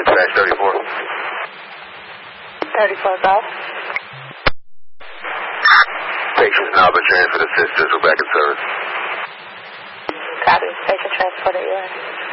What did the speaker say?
Dispatch 34. 34 Golf. Patient's now been transferred to sisters. We're back in service. Copy. Patient transported, yeah.